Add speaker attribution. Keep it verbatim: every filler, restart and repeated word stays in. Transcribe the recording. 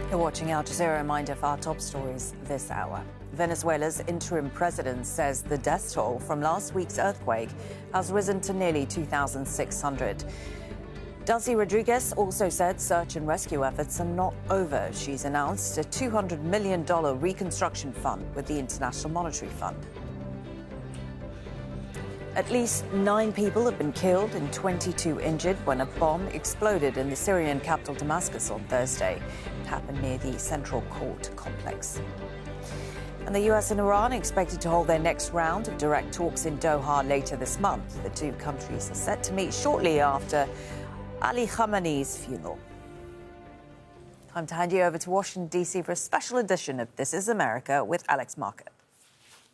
Speaker 1: You're watching Al Jazeera. Reminder for our top stories this hour. Venezuela's interim president says the death toll from last week's earthquake has risen to nearly two thousand six hundred. Delcy Rodriguez also said search and rescue efforts are not over. She's announced a two hundred million dollars reconstruction fund with the International Monetary Fund. At least nine people have been killed and twenty-two injured when a bomb exploded in the Syrian capital Damascus on Thursday. It happened near the Central Court complex. And the U S and Iran are expected to hold their next round of direct talks in Doha later this month. The two countries are set to meet shortly after Ali Khamenei's funeral. Time to hand you over to Washington, D C for a special edition of This is America with Alex Market.